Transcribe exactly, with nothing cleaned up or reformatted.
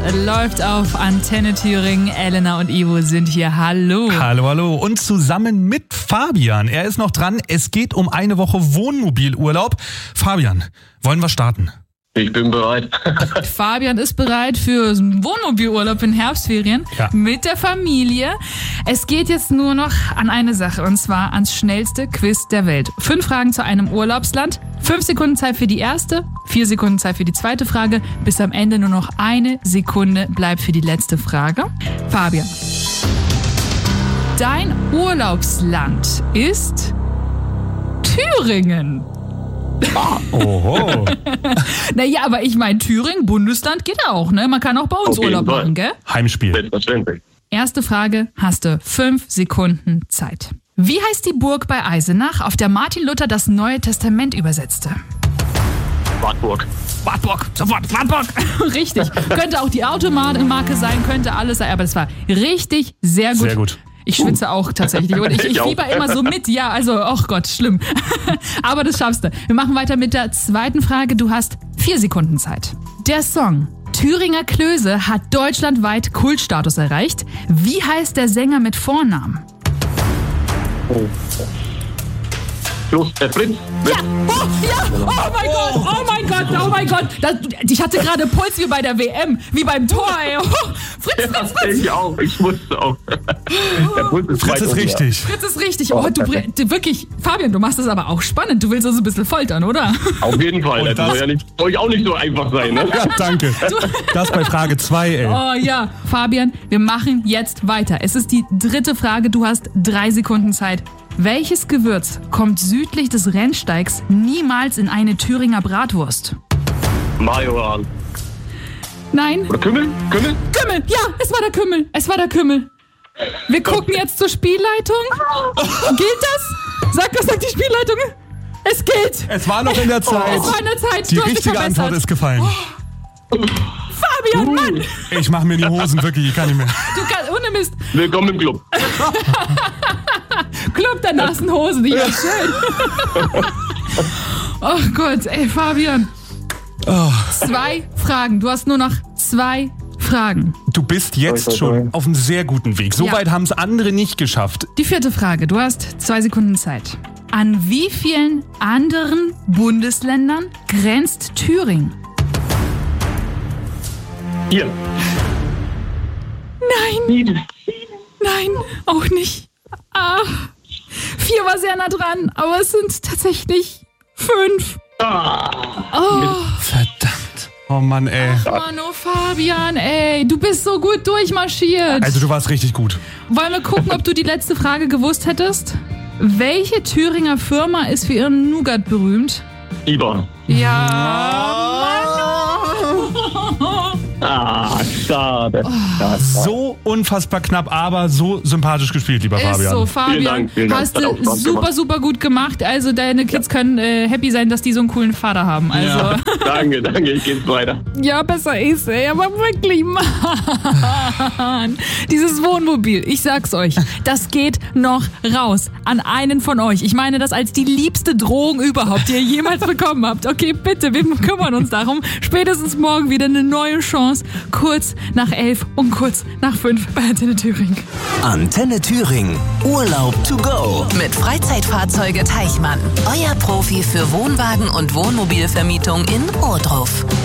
Läuft auf Antenne Thüringen. Elena und Ivo sind hier. Hallo. Hallo, hallo. Und zusammen mit Fabian. Er ist noch dran. Es geht um eine Woche Wohnmobilurlaub. Fabian, wollen wir starten? Ich bin bereit. Fabian ist bereit für einen Wohnmobilurlaub in Herbstferien Ja. mit der Familie. Es geht jetzt nur noch an eine Sache, und zwar ans schnellste Quiz der Welt. Fünf Fragen zu einem Urlaubsland, fünf Sekunden Zeit für die erste, vier Sekunden Zeit für die zweite Frage, bis am Ende nur noch eine Sekunde bleibt für die letzte Frage. Fabian, dein Urlaubsland ist Thüringen. Oho. Naja, aber ich meine, Thüringen, Bundesland geht auch, ne? Man kann auch bei uns Auf jeden Urlaub Fall. machen, gell? Heimspiel. Selbstverständlich. Erste Frage, hast du fünf Sekunden Zeit. Wie heißt die Burg bei Eisenach, auf der Martin Luther das Neue Testament übersetzte? Wartburg. Wartburg, sofort, Wartburg. Richtig. Könnte auch die Automarke sein, könnte alles sein, aber es war richtig, sehr gut. Sehr gut. Ich schwitze auch tatsächlich und ich, ich Ich auch. fieber immer so mit. Ja, also, ach Gott, schlimm. Aber das schaffst du. Wir machen weiter mit der zweiten Frage. Du hast vier Sekunden Zeit. Der Song Thüringer Klöße hat deutschlandweit Kultstatus erreicht. Wie heißt der Sänger mit Vornamen? Oh. Los, äh, Fritz. Ja, oh, ja, oh mein Gott, oh mein Gott, oh mein Gott. Das, ich hatte gerade Puls wie bei der W M, wie beim Tor, ey. Oh, Fritz, Ja, Fritz, Fritz. ich auch. Ich wusste auch. Der Bus ist Fritz weit ist oben, richtig. Fritz ist richtig. Oh, du, du wirklich, Fabian, du machst das aber auch spannend. Du willst uns ein bisschen foltern, oder? Ja. Auf jeden Fall. Und Das das- soll ja nicht, soll auch nicht so einfach sein, ne? Ja, danke. Das bei Frage zwei, ey. Oh ja, Fabian, wir machen jetzt weiter. Es ist die dritte Frage. Du hast drei Sekunden Zeit. Welches Gewürz kommt südlich des Rennsteigs niemals in eine Thüringer Bratwurst? Majoran. Nein? Oder Kümmel? Kümmel? Kümmel! Ja, es war der Kümmel. Es war der Kümmel. Wir gucken jetzt zur Spielleitung. Gilt das? Sag, was sagt die Spielleitung? Es gilt. Es war noch in der Zeit. Es war in der Zeit. Die Du hast dich richtige verbessert. Antwort ist gefallen. Fabian, Mann! Ich mach mir die Hosen wirklich, ich kann nicht mehr. Du kannst, ohne Mist. Willkommen im Club. Club der nassen Hosen. Ja, schön. Oh Gott, ey, Fabian. Oh. Zwei Fragen. Du hast nur noch zwei Fragen. Du bist jetzt Toi, toi, schon toi. auf einem sehr guten Weg. So Ja. weit haben es andere nicht geschafft. Die vierte Frage. Du hast zwei Sekunden Zeit. An wie vielen anderen Bundesländern grenzt Thüringen? Hier. Nein, nein, auch nicht. Ah, vier war sehr nah dran, aber es sind tatsächlich fünf. Ah. Oh, Verdammt. Oh Mann, ey. Mann, oh Fabian, ey, du bist so gut durchmarschiert. Also du warst richtig gut. Wollen wir gucken, ob du die letzte Frage gewusst hättest? Welche Thüringer Firma ist für ihren Nougat berühmt? Iber. Ja, Ah, schade. schade. So unfassbar knapp, aber so sympathisch gespielt, lieber ist Fabian. so, Fabian. Vielen Dank, vielen Dank. Hast Hat du auch Spaß super, gemacht. super gut gemacht. Also deine Kids können äh, happy sein, dass die so einen coolen Vater haben. Also Ja. Danke, danke. Ich geht's weiter. ja, besser ist, ey, aber wirklich, Mann. Dieses Wohnmobil, ich sag's euch, das geht noch raus an einen von euch. Ich meine das als die liebste Drohung überhaupt, die ihr jemals bekommen habt. Okay, bitte, wir kümmern uns darum. Spätestens morgen wieder eine neue Chance. Kurz nach elf und kurz nach fünf bei Antenne Thüringen. Antenne Thüringen. Urlaub to go. Mit Freizeitfahrzeuge Teichmann. Euer Profi für Wohnwagen und Wohnmobilvermietung in Ohrdruf.